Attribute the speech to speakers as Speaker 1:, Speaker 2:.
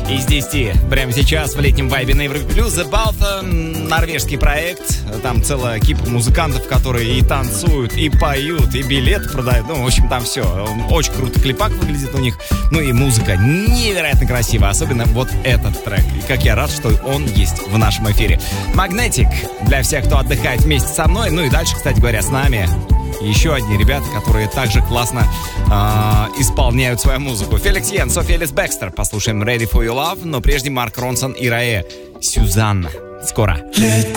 Speaker 1: из 10. Прямо сейчас в летнем вайбе на Европе Плюс. The Balta, норвежский проект. Там целая кипа музыкантов, которые и танцуют, и поют, и билеты продают. Ну, в общем, там все. Очень круто клипак выглядит у них. Ну и музыка невероятно красивая. Особенно вот этот трек. И как я рад, что он есть в нашем эфире. Magnetic для всех, кто отдыхает вместе со мной. Ну и дальше, кстати говоря, с нами еще одни ребята, которые также классно исполняют свою музыку. Феликс Йен, София Элис Бекстер. Послушаем Ready for Your Love. Но прежде Марк Ронсон и Раэ. Сюзанна. Скоро.